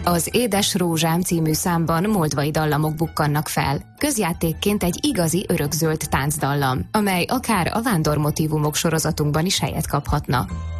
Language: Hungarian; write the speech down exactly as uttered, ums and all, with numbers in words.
Az Édes Rózsám című számban moldvai dallamok bukkannak fel, közjátékként egy igazi örökzöld táncdallam, amely akár a vándormotívumok sorozatunkban is helyet kaphatna.